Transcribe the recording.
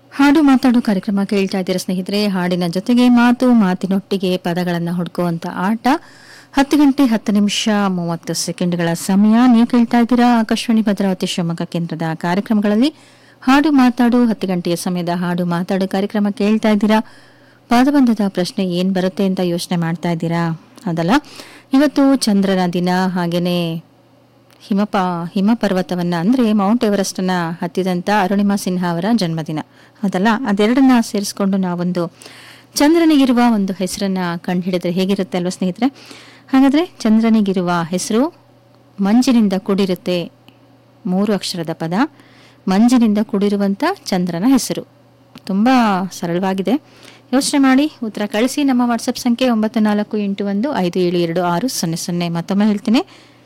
ಹಾಡು ಮಾತಾಡು ಕಾರ್ಯಕ್ರಮ ಕೇಳ್ತಾ ಇದ್ದೀರಾ ಸ್ನೇಹಿತರೆ. ಹಾಡಿನ ಜೊತೆಗೆ ಮಾತು, ಮಾತಿನೊಟ್ಟಿಗೆ ಪದಗಳನ್ನು ಹುಡುಕುವಂತ ಆಟ. 10 ಗಂಟೆ 10 ನಿಮಿಷ 30 ಸೆಕೆಂಡ್ಗಳ ಸಮಯ. ನೀವು ಕೇಳ್ತಾ ಇದ್ದೀರಾ ಆಕಾಶವಾಣಿ ಭದ್ರಾವತಿ ಶಿವಮೊಗ್ಗ ಕೇಂದ್ರದ ಕಾರ್ಯಕ್ರಮಗಳಲ್ಲಿ ಹಾಡು ಮಾತಾಡು. 10 ಗಂಟೆಯ ಸಮಯದ ಹಾಡು ಮಾತಾಡು ಕಾರ್ಯಕ್ರಮ ಕೇಳ್ತಾ ಇದ್ದೀರಾ. ಪಾದಬಂಧದ ಪ್ರಶ್ನೆ ಏನ್ ಬರುತ್ತೆ ಅಂತ ಯೋಚನೆ ಮಾಡ್ತಾ ಇದ್ದೀರಾ? ಅದಲ್ಲ, ಇವತ್ತು ಚಂದ್ರನ ದಿನ, ಹಾಗೇನೆ ಹಿಮ ಪರ್ವತವನ್ನ ಅಂದ್ರೆ ಮೌಂಟ್ ಎವರೆಸ್ಟ್ ಅನ್ನ ಹತ್ತಿದಂತ ಅರುಣಿಮಾ ಸಿನ್ಹಾ ಅವರ ಜನ್ಮದಿನ. ಅದಲ್ಲ, ಅದೆರಡನ್ನ ಸೇರಿಸ್ಕೊಂಡು ನಾವೊಂದು ಚಂದ್ರನಿಗಿರುವ ಒಂದು ಹೆಸರನ್ನ ಕಂಡುಹಿಡಿದ್ರೆ ಹೇಗಿರುತ್ತೆ ಅಲ್ವಾ ಸ್ನೇಹಿತರೆ? ಹಾಗಾದ್ರೆ ಚಂದ್ರನಿಗಿರುವ ಹೆಸರು ಮಂಜಿನಿಂದ ಕೂಡಿರುತ್ತೆ. 3 ಅಕ್ಷರದ ಪದ, ಮಂಜಿನಿಂದ ಕೂಡಿರುವಂತ ಚಂದ್ರನ ಹೆಸರು. ತುಂಬಾ ಸರಳವಾಗಿದೆ. ಯೋಚನೆ ಮಾಡಿ ಉತ್ತರ ಕಳಿಸಿ. ನಮ್ಮ ವಾಟ್ಸಪ್ ಸಂಖ್ಯೆ 9481572600. ಮತ್ತೊಮ್ಮೆ ಹೇಳ್ತೀನಿ,